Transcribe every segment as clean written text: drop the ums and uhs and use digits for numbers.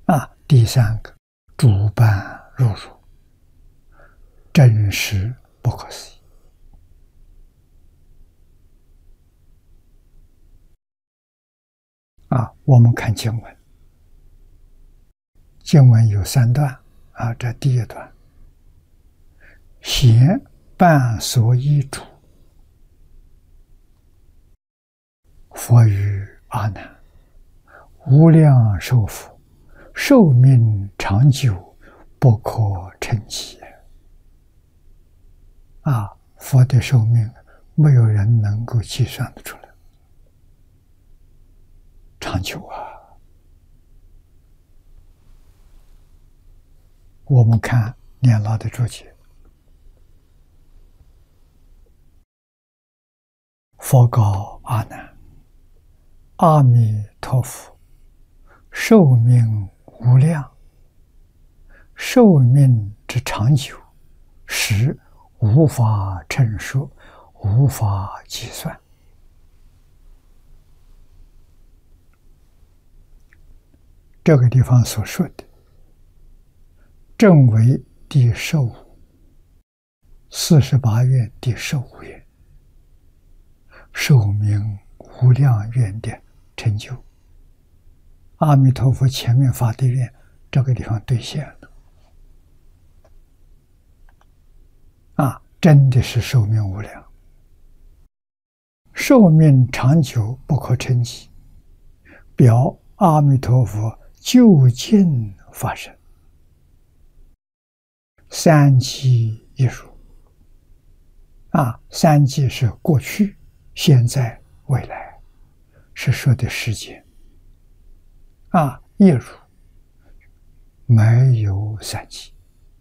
第三个，主般入入，真实不可思议。我们看经文，经文有3段这第一段，贤伴所依主，佛语阿难，无量寿佛，寿命长久，不可称计。佛的寿命没有人能够计算得出来，长久我们看年老的注解，佛告阿难：阿弥陀佛，寿命无量，寿命之长久，实无法称说，无法计算。这个地方所说的正为第15 48愿第15愿，寿命无量愿的成就，阿弥陀佛前面发的愿，这个地方兑现了。真的是寿命无量，寿命长久不可称计，表阿弥陀佛究竟发生，三际一如。三际是过去、现在、未来，是说的时间。一如没有三际。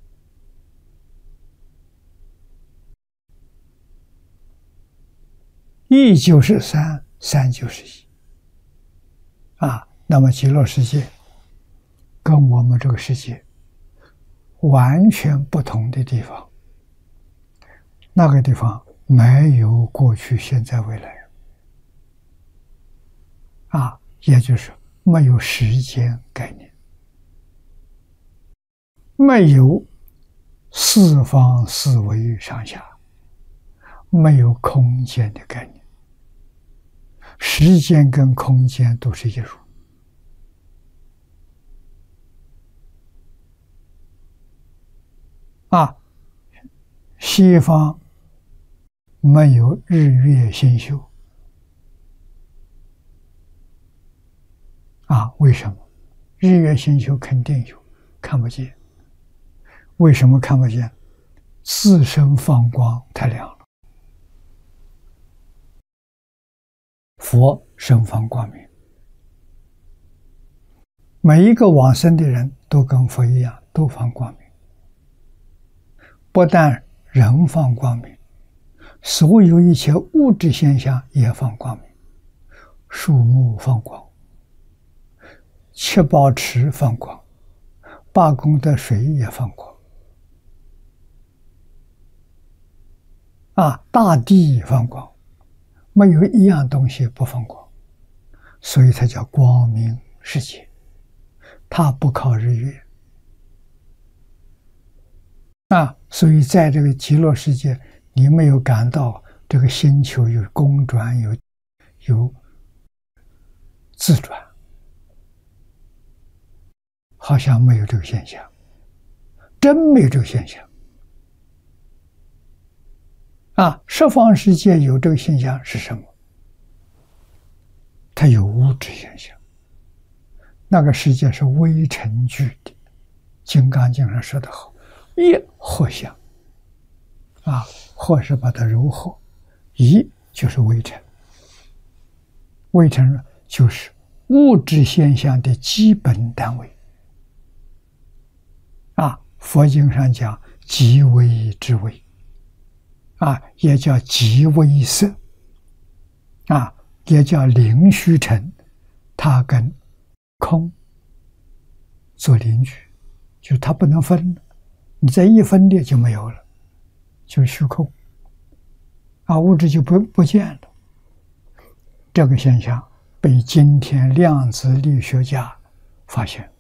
一就是三，三就是一。那么极乐世界跟我们这个世界完全不同的地方，那个地方没有过去、现在、未来。也就是没有时间概念，没有四方四维上下，没有空间的概念，时间跟空间都是一如。西方没有日月星宿。为什么？日月星宿肯定有，看不见。为什么看不见？自身放光太亮了。佛身放光明，每一个往生的人都跟佛一样，都放光明。不但人放光明，所有一切物质现象也放光明，树木放光，七宝池放光，八功德水也放光，大地放光，没有一样东西不放光，所以它叫光明世界，它不靠日月。所以在这个极乐世界，你没有感到这个星球有公转，有自转，好像没有这个现象，真没有这个现象。十方世界有这个现象是什么？它有物质现象，那个世界是微尘聚的。金刚经上说得好，一合相，合是把它柔和，一就是微尘，微尘就是物质现象的基本单位。佛经上讲极微之微，也叫极微色，也叫灵虚尘，它跟空做邻居，就是它不能分，你再一分裂就没有了，就是虚空，物质就不见了。这个现象被今天量子力学家发现。